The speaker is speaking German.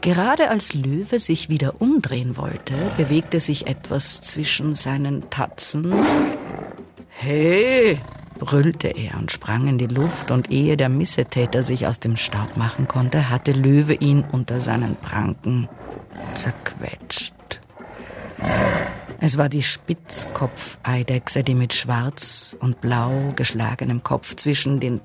Gerade als Löwe sich wieder umdrehen wollte, bewegte sich etwas zwischen seinen Tatzen. »Hey«, brüllte er und sprang in die Luft, und ehe der Missetäter sich aus dem Staub machen konnte, hatte Löwe ihn unter seinen Pranken zerquetscht. Es war die Spitzkopfeidechse, die mit schwarz und blau geschlagenem Kopf zwischen den